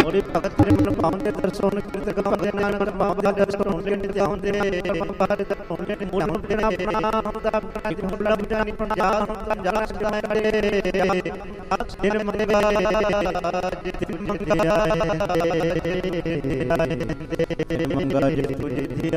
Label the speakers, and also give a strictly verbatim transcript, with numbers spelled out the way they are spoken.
Speaker 1: ਔਰੇ ਭਗਤ ਤੇਰੇ ਮਨ ਭਾਉਂਦੇ ਦਰਸ਼ਨ ਕਿਰਤ ਗਾਉਂਦੇ ਨਾਨਕ ਬਾਬਾ ਜਸ ਹੋਂਦੇ ਨਿਤ ਆਉਂਦੇ ਬਾਬਾ ਦੇ ਹੋਂਦੇ ਨਿਤ ਆਉਂਦੇ ਆਪਣਾ ਹੁੰਦਾ ਇੱਕ ਮੁੱਲਾ ਬਜਾਨੀ ਪੰਜਾਬ ਹੁੰਦਾ ਜਲਾ ਸਦਾ ਕਰੇ ਸਿਰ ਮੰਗਿਆ ਜਿਤ ਮੰਗਿਆ ਮੰਗਾ ਜੇ ਤੁਝ